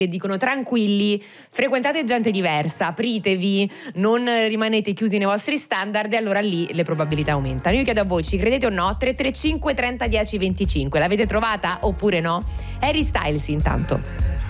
che dicono tranquilli, frequentate gente diversa, apritevi, non rimanete chiusi nei vostri standard, e allora lì le probabilità aumentano. Io chiedo a voi, ci credete o no? 335 30 10 25, l'avete trovata oppure no? Harry Styles intanto.